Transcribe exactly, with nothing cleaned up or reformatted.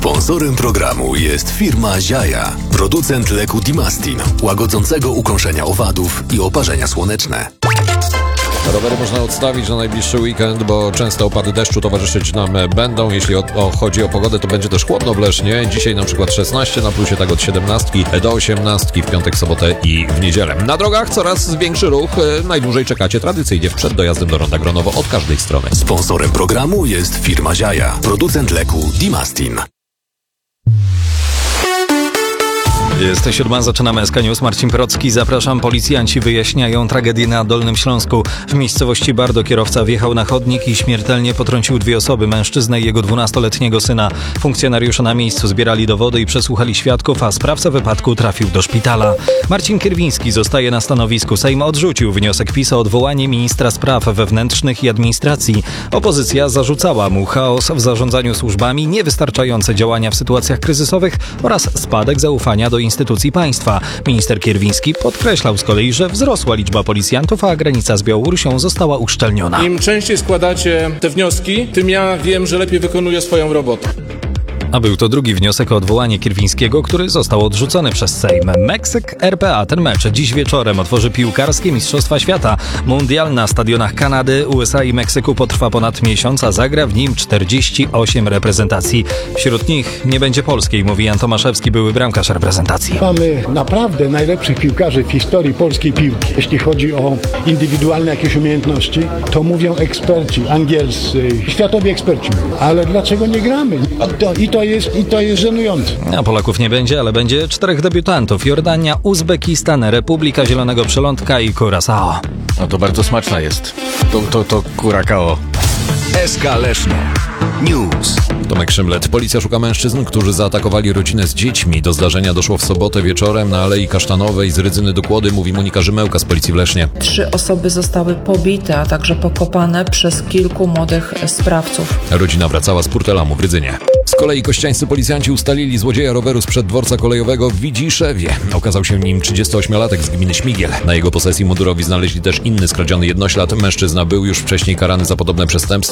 Sponsorem programu jest firma Ziaja, producent leku Dimastin, łagodzącego ukąszenia owadów i oparzenia słoneczne. Rowery można odstawić na najbliższy weekend, bo często opady deszczu towarzyszyć nam będą. Jeśli o, o, chodzi o pogodę, to będzie też chłodno w Lesznie. Dzisiaj na przykład szesnaście na plusie, tak od siedemnastki do osiemnastki w piątek, sobotę i w niedzielę. Na drogach coraz większy ruch. Najdłużej czekacie tradycyjnie przed dojazdem do Ronda Gronowo od każdej strony. Sponsorem programu jest firma Ziaja, producent leku Dimastin. Jest siódma, zaczynamy S K News. Marcin Procki, zapraszam. Policjanci wyjaśniają tragedię na Dolnym Śląsku. W miejscowości Bardo kierowca wjechał na chodnik i śmiertelnie potrącił dwie osoby, mężczyznę i jego dwunastoletniego syna. Funkcjonariusze na miejscu zbierali dowody i przesłuchali świadków, a sprawca wypadku trafił do szpitala. Marcin Kierwiński zostaje na stanowisku. Sejm odrzucił wniosek PiS o odwołanie ministra spraw wewnętrznych i administracji. Opozycja zarzucała mu chaos w zarządzaniu służbami, niewystarczające działania w sytuacjach kryzysowych oraz spadek zaufania do instytucji państwa. Minister Kierwiński podkreślał z kolei, że wzrosła liczba policjantów, a granica z Białorusią została uszczelniona. Im częściej składacie te wnioski, tym ja wiem, że lepiej wykonuję swoją robotę. A był to drugi wniosek o odwołanie Kierwińskiego, który został odrzucony przez Sejm. Meksyk R P A. Ten mecz dziś wieczorem otworzy piłkarskie Mistrzostwa Świata. Mundial na stadionach Kanady, U S A i Meksyku potrwa ponad miesiąc, a zagra w nim czterdzieści osiem reprezentacji. Wśród nich nie będzie polskiej, mówi Jan Tomaszewski, były bramkarz reprezentacji. Mamy naprawdę najlepszych piłkarzy w historii polskiej piłki. Jeśli chodzi o indywidualne jakieś umiejętności, to mówią eksperci angielscy, światowi eksperci. Ale dlaczego nie gramy? To, I to jest, i to jest żenujące. A Polaków nie będzie, ale będzie czterech debiutantów. Jordania, Uzbekistan, Republika Zielonego Przelądka i Curaçao. No to bardzo smaczna jest. To, to, to Curacao. S K Leszno News. Tomek Szymlet. Policja szuka mężczyzn, którzy zaatakowali rodzinę z dziećmi. Do zdarzenia doszło w sobotę wieczorem na Alei Kasztanowej z Rydzyny do Kłody, mówi Monika Rzymełka z Policji w Lesznie. Trzy osoby zostały pobite, a także pokopane przez kilku młodych sprawców. Rodzina wracała z Purtelamu w Rydzynie. Z kolei kościańscy policjanci ustalili złodzieja roweru sprzed dworca kolejowego w Widziszewie. Okazał się nim trzydziestoośmiolatek z gminy Śmigiel. Na jego posesji mundurowi znaleźli też inny skradziony jednoślad. Mężczyzna był już wcześniej karany za podobne przestępstwo.